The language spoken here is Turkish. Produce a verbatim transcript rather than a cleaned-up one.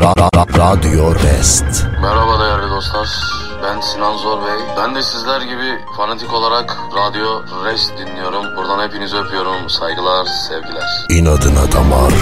ra- ra- Radyo Rest. Merhaba değerli dostlar. Ben Sinan Zorbey. Ben de sizler gibi fanatik olarak Radyo Rest dinliyorum. Buradan hepinizi öpüyorum. Saygılar, sevgiler. İnadına damar.